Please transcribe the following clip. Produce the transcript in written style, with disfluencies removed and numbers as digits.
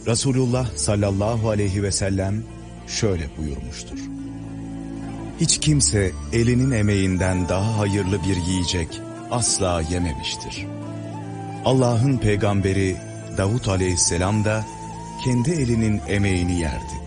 Resulullah sallallahu aleyhi ve sellem şöyle buyurmuştur. Hiç kimse elinin emeğinden daha hayırlı bir yiyecek asla yememiştir. Allah'ın peygamberi Davud aleyhisselam da kendi elinin emeğini yerdi.